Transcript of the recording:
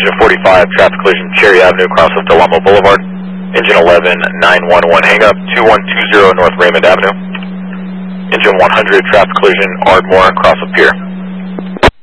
Engine 45, traffic collision, Cherry Avenue, cross of Delamo Boulevard. Engine 11, 911, hang up, 2120 North Raymond Avenue. Engine 100, traffic collision, Ardmore, cross of Pier.